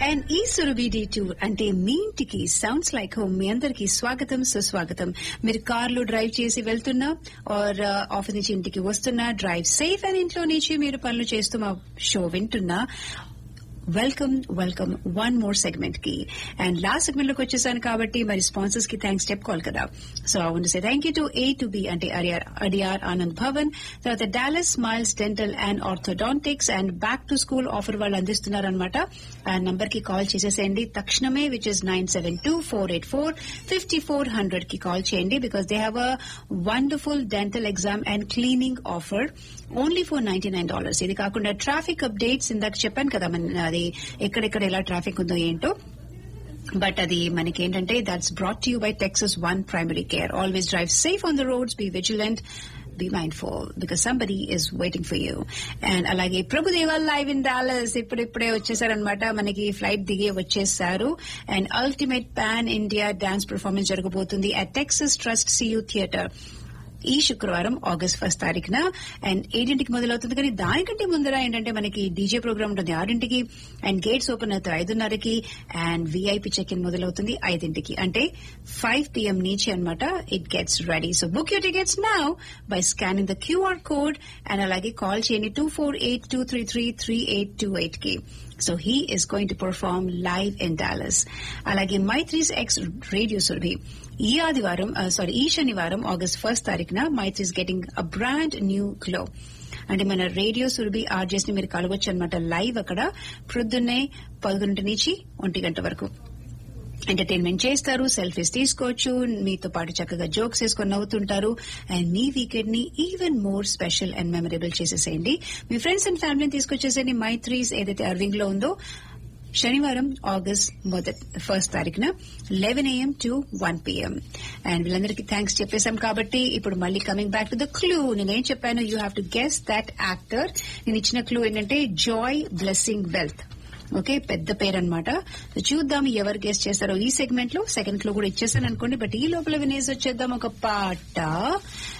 And ఈ Surabhi day tour అంటే మీ ఇంటికి సౌండ్స్ లైక్ హోమ్ మీ అందరికి స్వాగతం సుస్వాగతం. మీరు కార్లో డ్రైవ్ చేసి వెళ్తున్నా ఆర్ ఆఫీస్ నుంచి ఇంటికి వస్తున్నా, డ్రైవ్ సేఫ్ అండ్ ఇంట్లో నుంచి మీరు పనులు చేస్తూ మా షో వింటున్నా, welcome welcome one more segment కి. అండ్ లాస్ట్ సెగ్మెంట్ లోకి వచ్చేసాను కాబట్టి మరి స్పాన్సర్స్ కి థ్యాంక్స్ చెప్పుకోవాలి కదా. So I want to say thank you to A2B అంటే అడియార్ ఆనంద్ భవన్, తర్వాత Dallas smiles dental and orthodontics and back to school offer వాళ్ళు అందిస్తున్నారనమాట. ఆ నంబర్ కి కాల్ చేసేసేయండి తక్షణమే, విచ్ ఇస్ 972-484-5400 కి కాల్ చేయండి. Because they have a wonderful dental exam and cleaning offer only for $99. ఇది కాకుండా ట్రాఫిక్ అప్డేట్స్ ఇందాక చెప్పాను కదా, అది ఎక్కడెక్కడ ఎలా ట్రాఫిక్ ఉందో ఏంటో, బట్ అది మనకేంటంటే that's brought to you by Texas one primary care. Always drive safe on the roads, be vigilant, be mindful because somebody is waiting for you. And alage Prabhudeva live in Dallas ipude వచ్చేసారనమాట. మనకి flight దిగి వచ్చేసారు. And ultimate pan India dance performance జరగబోతుంది at Texas Trust CU Theatre ఈ శుక్రవారం August 1st తారీఖున. And 8ంటికి మొదలవుతుంది, కానీ దానికంటే ముందర ఏంటంటే మనకి డీజే ప్రోగ్రామ్ ఉంటుంది 6ంటికి, అండ్ గేట్స్ ఓపెన్ అవుతాయి 5:30కి, అండ్ VIP చెక్ ఇన్ మొదలవుతుంది 5ంటికి, అంటే 5 PM నుంచి అనమాట. It gets ready. So book your tickets now by scanning the QR code and అలాగే కాల్ చేయండి 248-233-3828 కి. So he is going to perform live in Dallas. అలాగే Maitri's X radio Surabhi ఈ శనివారం August 1st తారీఖున Maitri's getting a brand new glow. అంటే మన radio Surabhi RJs ని మీరు కలవచ్చు అనమాట లైవ్ అక్కడ. ప్రొద్దున్నే 11 నుంచి 1 గంట వరకు ఎంటర్టైన్మెంట్ చేస్తారు, సెల్ఫీస్ తీసుకోవచ్చు, మీతో పాటు చక్కగా జోక్స్ వేసుకొని నవ్వుతుంటారు. అండ్ మీ వీకెండ్ ని even more special and memorable చేసేసేయండి. మీ ఫ్రెండ్స్ అండ్ ఫ్యామిలీని తీసుకొచ్చేసేయండి. మైత్రీస్ ఏదైతే అర్వింగ్ లో ఉందో శనివారం August 1st తారీఖున 11 AM to 1 PM. అండ్ వీళ్ళందరికీ థ్యాంక్స్ చెప్పేశాం కాబట్టి ఇప్పుడు మళ్ళీ coming back to the clue. నేనేం చెప్పాను, you have to guess that actor. నేను ఇచ్చిన క్లూ ఏంటంటే జాయ్ బ్లెస్సింగ్ వెల్త్. ఓకే, పెద్ద పేరు అనమాట. చూద్దాం ఎవరు గెస్ట్ చేస్తారో ఈ సెగ్మెంట్ లో. సెకండ్ క్లూ కూడా ఇచ్చేసాను అనుకోండి, బట్ ఈ లోపల వినేసి వచ్చేద్దాం ఒక పాట.